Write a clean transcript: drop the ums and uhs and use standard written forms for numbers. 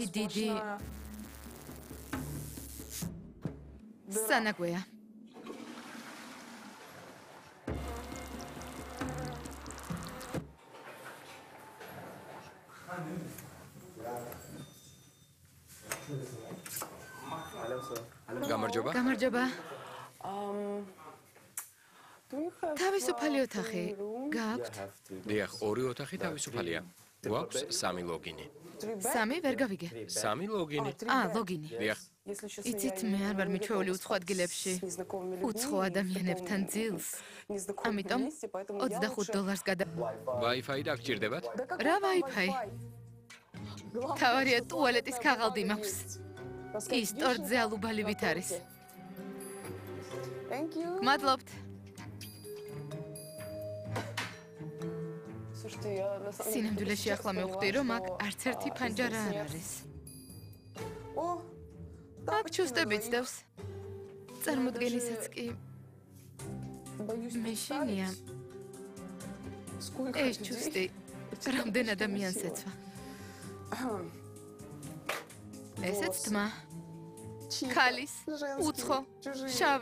ესეთი დიდი სანაგვეა. გამარჯობა. გამარჯობა. თავისუფალი ოთახი გააქვთ? დიახ, ორი ოთახი თავისუფალია. გვაქვს 3 ლოგინი. 3 ვერ გავიგე. 3 ლოგინი. ლოგინი. დიახ. იცით, მე არ ვარ მიჩვეული უცხო ადგილებში. უცხო ადამიანებთან ძილს. ამიტომ $25 გადა. Wi-Fi დაგჭირდებათ? რა Wi-Fi? თავარია ტუალეტის ქაღალდი მაქვს. ის ტორტზე ალუბალივით არის. მადლობთ. სინამდვილეში ახლა მივხვდი, რომ აქ არც ერთი ფანჯარა არ არის. აქ ჩუსტებიც დავს. წარმოდგენისაც კი მეშინია. ეს ჩუსტი რამდენ ადამიანს ეცვა. ესეც თმა. ქალის, უცხო, შავი.